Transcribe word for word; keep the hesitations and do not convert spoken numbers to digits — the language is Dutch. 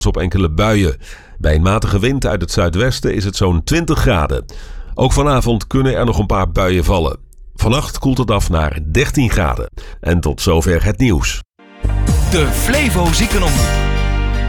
op enkele buien. Bij een matige wind uit het zuidwesten is het zo'n twintig graden. Ook vanavond kunnen er nog een paar buien vallen. Vannacht koelt het af naar dertien graden. En tot zover het nieuws. De Flevo Ziekenomroep.